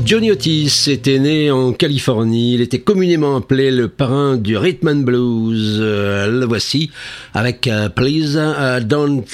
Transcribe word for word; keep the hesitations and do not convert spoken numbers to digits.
Johnny Otis était né en Californie. Il était communément appelé le parrain du rhythm and blues. Euh, le voici avec uh, Please uh, Don't